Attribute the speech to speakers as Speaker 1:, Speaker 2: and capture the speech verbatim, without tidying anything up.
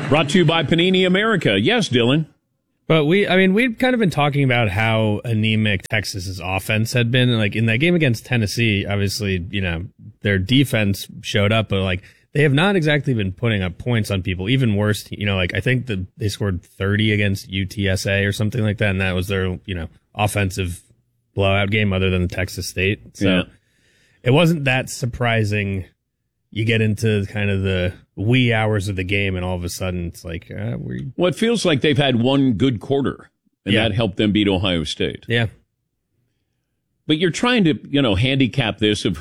Speaker 1: Brought to you by Panini America. Yes, Dylan.
Speaker 2: But we, I mean, we've kind of been talking about how anemic Texas's offense had been. Like in that game against Tennessee, obviously, you know, their defense showed up, but like they have not exactly been putting up points on people. Even worse, you know, like I think that they scored thirty against U T S A or something like that, and that was their, you know, offensive blowout game other than the Texas State. So yeah. It wasn't that surprising. You get into kind of the wee hours of the game, and all of a sudden it's like, uh, we.
Speaker 1: Well, it feels like they've had one good quarter, and
Speaker 2: yeah.
Speaker 1: that helped them beat Ohio State.
Speaker 2: Yeah.
Speaker 1: But you're trying to, you know, handicap this of